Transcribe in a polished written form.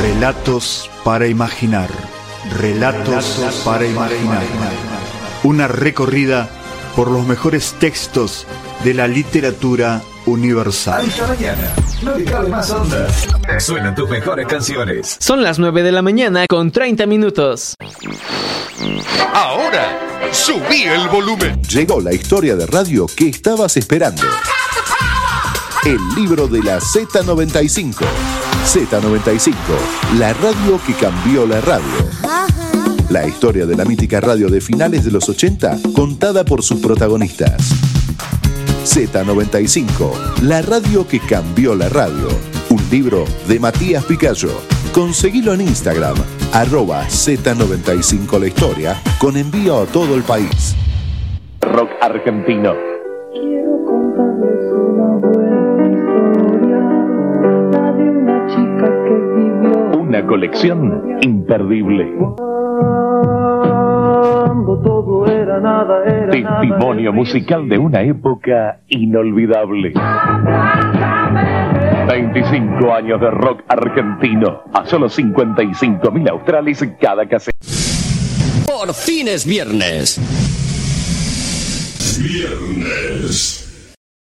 Relatos para imaginar. Relatos para imaginar. Una recorrida por los mejores textos de la literatura universal. A esta mañana no le cabe más onda. Suenan tus mejores canciones. Son las 9 de la mañana con 30 minutos. Ahora, subí el volumen. Llegó la historia de radio que estabas esperando. El libro de la Z95. Z95, la radio que cambió la radio. La historia de la mítica radio de finales de los 80, contada por sus protagonistas. Z95, la radio que cambió la radio. Un libro de Matías Picayo. Conseguilo en Instagram, @Z95 la historia, con envío a todo el país. Rock argentino. Quiero contarles una buena historia, la de una chica que vivió. Una colección imperdible. Cuando todo era nada, era Testimonio nada, musical de una época inolvidable. 25 años de rock argentino, a solo 55.000 australes cada cassette. Por fin es viernes. Viernes.